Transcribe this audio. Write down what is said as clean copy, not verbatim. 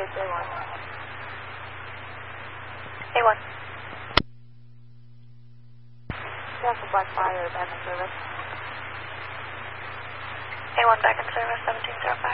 A1. A1. Castle Blackfire, back in service. A1 back in service, 1705.